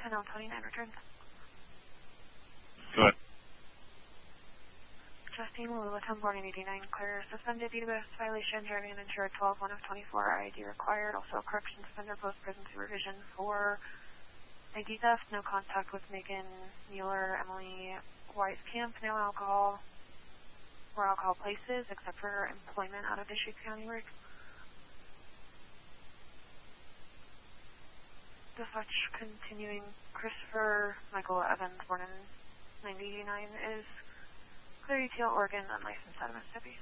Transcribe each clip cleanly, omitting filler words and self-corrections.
10-29 returns. Go ahead. Justine Malula, 10-89, clear suspended database violation, driving an insured 12-1 of 24, ID required. Also, correction suspender post-prison supervision for ID theft, no contact with Megan Mueller, Emily Weiskamp, no alcohol or alcohol places except for employment out of Deschutes County work. Dispatch continuing. Christopher Michael Evans, born in 1989, is clear UTL, Oregon, unlicensed out of Mississippi.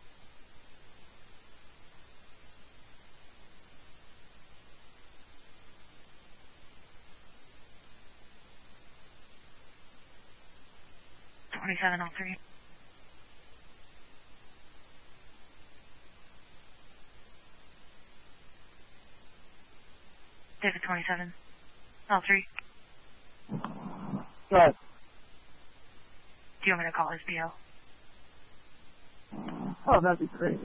$27.03. David 27. L3. Go ahead. Do you want me to call SPO? Oh, that'd be great.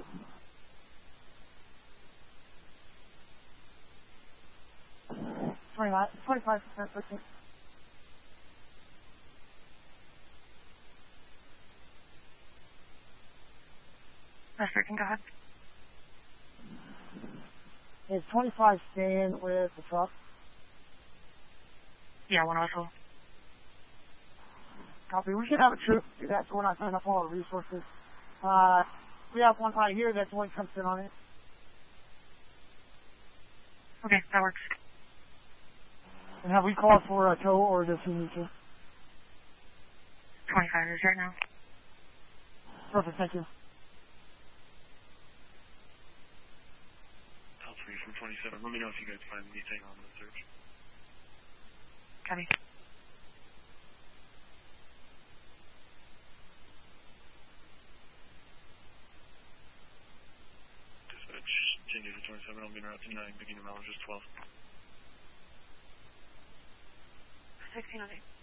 $25. That's freaking God. Is 25 staying with the truck? Yeah, one also. Copy. We should have a troop do that, so we're not signing up all the resources. We have one right here that's one comes in on it. Okay, that works. And have we called for a tow, or does he need to? 25 is right now. Perfect, thank you. L3 from 27. Let me know if you guys find anything on the search. Copy. Dispatch, continue to 27. I'll be around to 9, beginning mileage is 12. 1608.